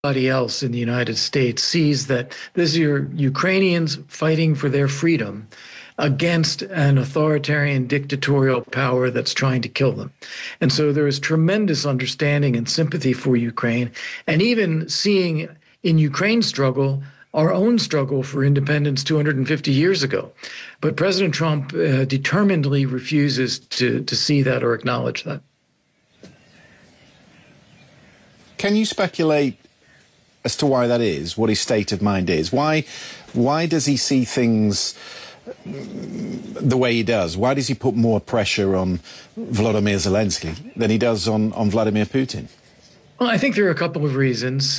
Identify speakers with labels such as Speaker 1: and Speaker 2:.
Speaker 1: Everybody else in the United States sees that these are Ukrainians fighting for their freedom against an authoritarian dictatorial power that's trying to kill them. And so there is tremendous understanding and sympathy for Ukraine, and even seeing in Ukraine's struggle our own struggle for independence 250 years ago. But President Trump determinedly refuses to see that or acknowledge that.
Speaker 2: Can you speculate as to why that is, what his state of mind is? Why does he see things the way he does? Why does he put more pressure on Volodymyr Zelensky than he does on Vladimir Putin?
Speaker 1: Well, I think there are a couple of reasons.